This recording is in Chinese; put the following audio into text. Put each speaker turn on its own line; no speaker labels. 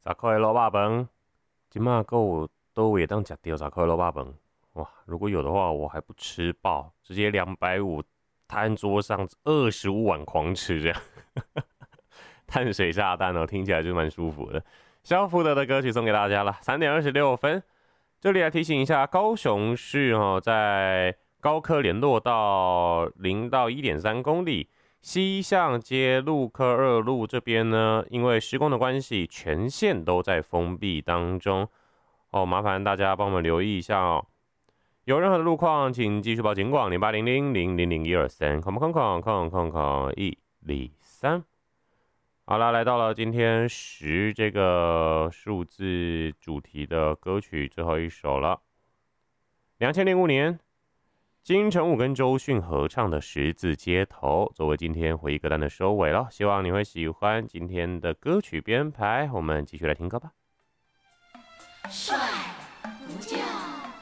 10块的卤肉饭，今麦还有都会当吃到10块的卤肉饭？哇，如果有的话，我还不吃饱，直接250摊桌上25碗狂吃这样。碳水炸弹哦，听起来就蛮舒服的。肖福德的歌曲送给大家了，3:26。这里来提醒一下，高雄市在高科联络道0到1.3公里，西向街路科2路这边呢，因为施工的关系，全线都在封闭当中哦，麻烦大家帮我们留意一下哦。有任何的路况，请继续报警广0800000123，空123。好啦，来到了今天10这个数字主题的歌曲最后一首了。2005年，金城武跟周迅合唱的《十字街头》，作为今天回忆歌单的收尾了。希望你会喜欢今天的歌曲编排，我们继续来听歌吧。
帅不叫。